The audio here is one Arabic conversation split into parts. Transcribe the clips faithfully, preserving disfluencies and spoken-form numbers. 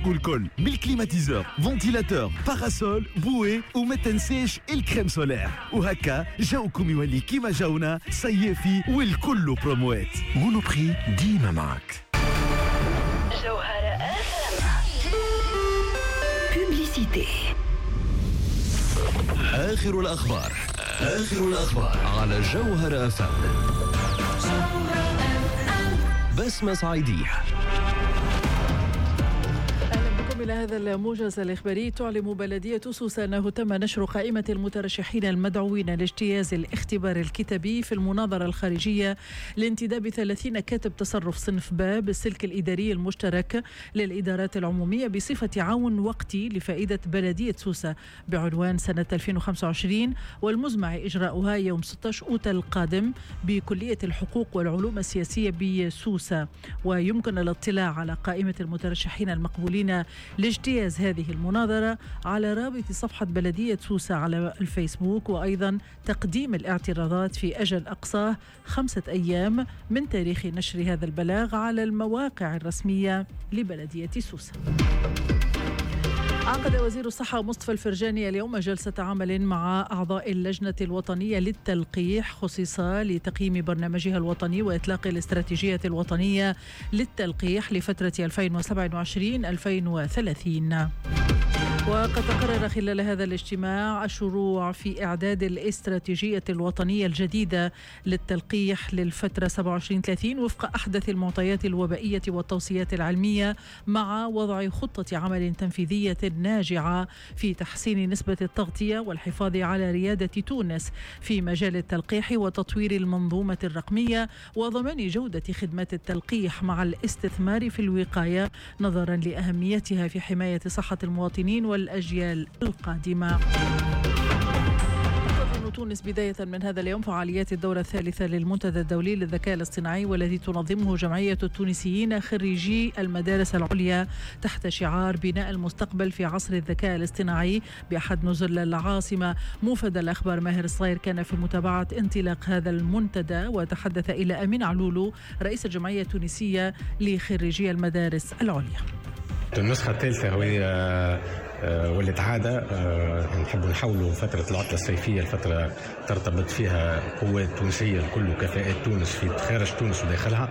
والكل بالكليماتيزور فونتيلاتور باراسول بوي ومتنساش الكريم سولير. وهكا جوكم يولي كيما جونا صيفي والكل بروموات. مونوبري ديما معك. جوهرة أف أم. بوبليسيتي. آخر الأخبار آخر الأخبار على جوهرة أف أم. بسمة صعيدية. إلى هذا الموجز الإخباري. تعلم بلدية سوسة أنه تم نشر قائمة المترشحين المدعوين لاجتياز الاختبار الكتابي في المناظرة الخارجية لانتداب ثلاثين كاتب تصرف صنف باء بالسلك الإداري المشترك للإدارات العمومية بصفة عون وقتي لفائدة بلدية سوسة بعنوان سنة ألفين وخمسة وعشرين، والمزمع إجراؤها يوم ستة عشر أوت القادم بكلية الحقوق والعلوم السياسية بسوسة. ويمكن الاطلاع على قائمة المترشحين المقبولين لاجتياز هذه المناظرة على رابط صفحة بلدية سوسة على الفيسبوك، وأيضا تقديم الاعتراضات في أجل أقصاه خمسة أيام من تاريخ نشر هذا البلاغ على المواقع الرسمية لبلدية سوسة. عقد وزير الصحة مصطفى الفرجاني اليوم جلسة عمل مع أعضاء اللجنة الوطنية للتلقيح خصيصا لتقييم برنامجها الوطني وإطلاق الاستراتيجية الوطنية للتلقيح لفترة ألفين وسبعة وعشرين ألفين وثلاثين. وقد تقرر خلال هذا الاجتماع الشروع في إعداد الاستراتيجية الوطنية الجديدة للتلقيح للفترة سبعة وعشرين ثلاثين وفق أحدث المعطيات الوبائية والتوصيات العلمية، مع وضع خطة عمل تنفيذية ناجعة في تحسين نسبة التغطية والحفاظ على ريادة تونس في مجال التلقيح وتطوير المنظومة الرقمية وضمان جودة خدمات التلقيح مع الاستثمار في الوقاية نظرا لأهميتها في حماية صحة المواطنين والأجيال القادمة. تنظم تونس بداية من هذا اليوم فعاليات الدورة الثالثة للمنتدى الدولي للذكاء الاصطناعي، والذي تنظمه جمعية التونسيين خريجي المدارس العليا تحت شعار بناء المستقبل في عصر الذكاء الاصطناعي بأحد نزل العاصمة. موفد الأخبار ماهر الصغير كان في متابعة انطلاق هذا المنتدى وتحدث إلى أمين علولو رئيس الجمعية التونسية لخريجي المدارس العليا. النسخة الثالثة هي ولت عادة. نحب نحولوا فترة العطلة الصيفية الفترة ترتبط فيها قوات تونسية الكل وكفاءات تونس في خارج تونس وداخلها.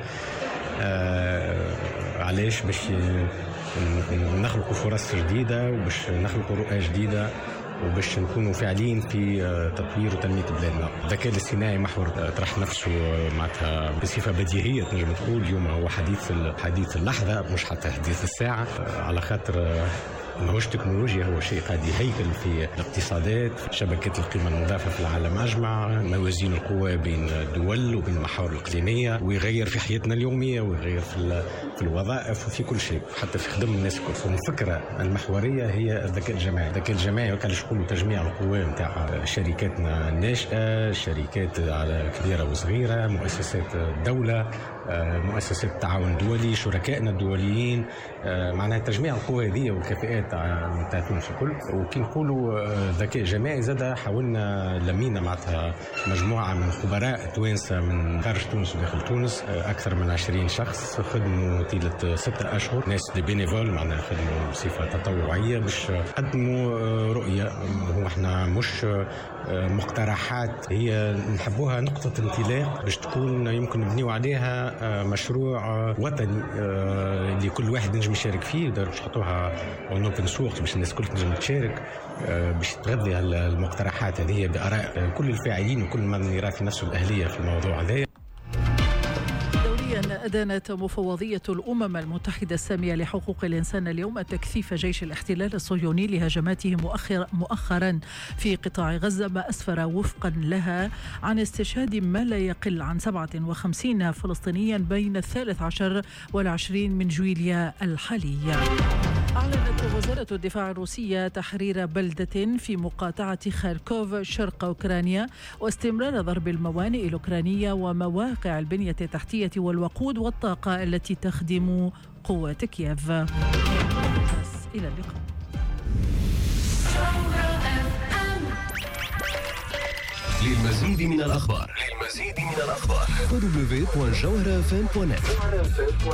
علاش؟ باش نخلقوا فرص جديدة وباش نخلقوا رؤى جديدة وباش نكونوا فاعلين في تطوير وتنمية بلادنا. الذكاء الاصطناعي محور طرح نفسه معناتها بصفة بديهية تنجم تقول اليوم هو حديث حديث اللحظة مش حتى حديث الساعة، على خاطر ماهوش تكنولوجيا، هو شيء قاعد يهيكل في الاقتصادات، شبكات القيمة المضافة في العالم أجمع، موازين القوى بين الدول وبين المحاور الإقليمية، ويغير في حياتنا اليومية ويغير في في الوظائف وفي كل شيء، حتى في خدمة الناس الكل. الفكرة المحورية هي الذكاء الجماعي. الذكاء الجماعي وكان يقولوا تجميع القوى نتاع شركاتنا الناشئة، شركات على كبيرة وصغيرة، مؤسسات الدولة، مؤسسات التعاون الدولي، شركائنا الدوليين، معناها تجميع القوى هذه والكفاءات نتاع تونس الكل. وكي نقولوا ذكاء جماعي زاد حاولنا لمينا معناتها مجموعة من خبراء توانسة من خارج تونس وداخل تونس، أكثر من عشرين شخص خدموا طيلة ستة أشهر، ناس دي بينيفول معناها خدموا بصفة تطوعية باش قدموا رؤية. هو احنا مش مقترحات، هي نحبوها نقطة انطلاق باش تكون يمكن نبنيو عليها مشروع وطني اللي كل واحد نجم يشارك فيه. باش نحطوها اون سورس باش الناس كل تنجم تشارك، باش تغذي المقترحات هذه بآراء كل الفاعلين وكل من يرى في نفسه الأهلية في الموضوع هذا. أدانت مفوضية الأمم المتحدة السامية لحقوق الإنسان اليوم تكثيف جيش الاحتلال الصهيوني لهجماته مؤخر مؤخرا في قطاع غزة، ما أسفر وفقا لها عن استشهاد ما لا يقل عن سبعة وخمسين فلسطينيا بين الثالث عشر والعشرين من جويليا الحالية. أعلنت وزارة الدفاع الروسية تحرير بلدة في مقاطعة خاركوف شرق أوكرانيا واستمرار ضرب الموانئ الأوكرانية ومواقع البنية التحتية والوقود والطاقة التي تخدم قوات كييف. إلى اللقاء. للمزيد من الأخبار للمزيد من الأخبار دبليو دبليو دبليو دوت جوهرة إف إم دوت نت.